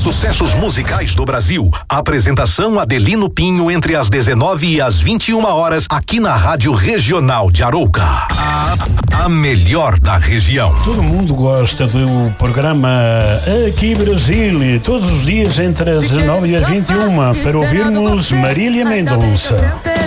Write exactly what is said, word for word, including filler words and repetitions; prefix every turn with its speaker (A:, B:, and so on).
A: sucessos musicais do Brasil. Apresentação Adelino Pinho entre as dezenove e as vinte e uma horas aqui na Rádio Regional de Arouca. A, a melhor da região.
B: Todo mundo gosta do programa Aqui Brasil, todos os dias entre as dezenove e as vinte e uma, para ouvirmos Marília Mendonça.